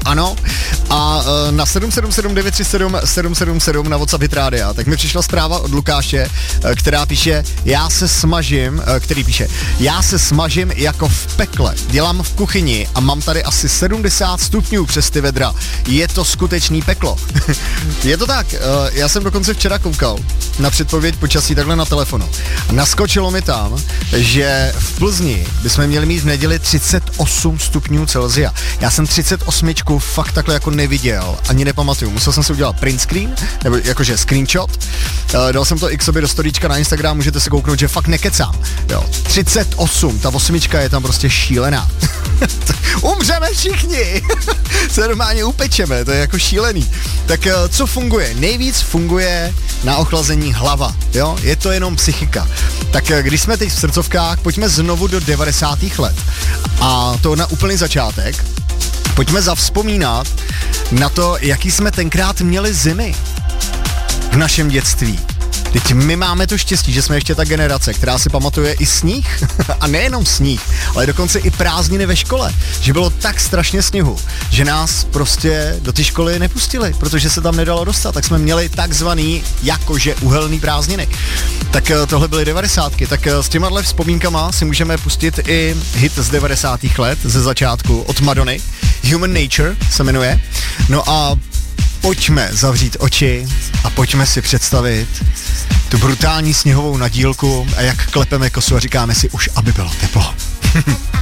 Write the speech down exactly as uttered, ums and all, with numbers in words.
ano. A uh, na sedm sedm sedm devět tři sedm sedm sedm sedm na WhatsApp Hit Rádia, tak mi přišla zpráva od Lukáše, uh, která píše, já se smažím, uh, který píše, já se smažím jako v pekle, dělám v kuchyni a mám tady asi sedmdesát stupňů přes ty vedra. Je to skutečný peklo. Je to tak, uh, já jsem dokonce včera koukal na předpověď počasí takhle na telefonu. A naskočilo mi tam, že v Plzni bychom měli mít v neděli třicet osm stupňů Celsia. Já jsem třicet osm fakt takhle jako neviděl, ani nepamatuju. Musel jsem si udělat print screen, nebo jakože screenshot. Uh, dal jsem to i k sobě do storíčka na Instagram, můžete se kouknout, že fakt nekecám. Jo, třicet osm, ta osmička je tam prostě šílená. Umřeme všichni! Se normálně upečeme, to je jako šílený. Tak uh, co funguje? Nejvíc funguje na ochlazení hlava, jo? Je to jenom psychika. Tak uh, když jsme teď v srdcovkách, pojďme znovu do devadesátých let. A to na úplný začátek. Pojďme zavzpomínat na to, jaký jsme tenkrát měli zimy v našem dětství. Teď my máme to štěstí, že jsme ještě ta generace, která si pamatuje i sníh. A nejenom sníh, ale dokonce i prázdniny ve škole. Že bylo tak strašně sněhu, že nás prostě do té školy nepustili, protože se tam nedalo dostat. Tak jsme měli takzvaný jakože uhelný prázdniny. Tak tohle byly devadesátky. Tak s těmahle vzpomínkama si můžeme pustit i hit z devadesátých let, ze začátku od Madony. Human Nature se jmenuje. No a pojďme zavřít oči a pojďme si představit tu brutální sněhovou nadílku a jak klepeme kosu a říkáme si už, aby bylo teplo.